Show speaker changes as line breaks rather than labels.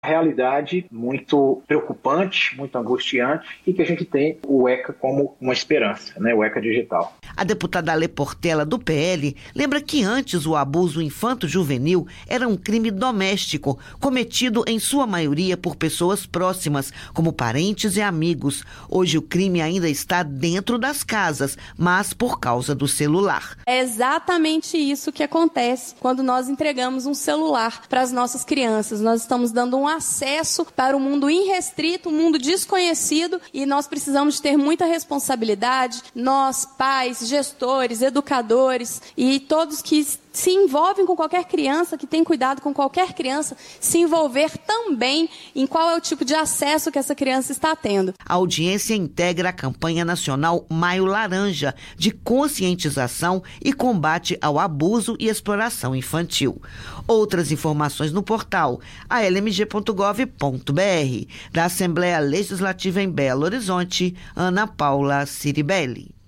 realidade muito preocupante, muito angustiante, e que a gente tem o ECA como uma esperança, né? O ECA digital.
A deputada Ale Portela, do PL, lembra que antes o abuso infanto-juvenil era um crime doméstico, cometido em sua maioria por pessoas próximas, como parentes e amigos. Hoje o crime ainda está dentro das casas, mas por causa do celular.
É exatamente isso que acontece quando nós entregamos um celular para as nossas crianças. Nós estamos dando um acesso para um mundo irrestrito, um mundo desconhecido, e nós precisamos ter muita responsabilidade, nós, pais, gestores, educadores e todos que se envolvem com qualquer criança, que tem cuidado com qualquer criança, se envolver também em qual é o tipo de acesso que essa criança está tendo.
A audiência integra a campanha nacional Maio Laranja, de conscientização e combate ao abuso e exploração infantil. Outras informações no portal almg.gov.br. Da Assembleia Legislativa em Belo Horizonte, Ana Paula Ciribelli.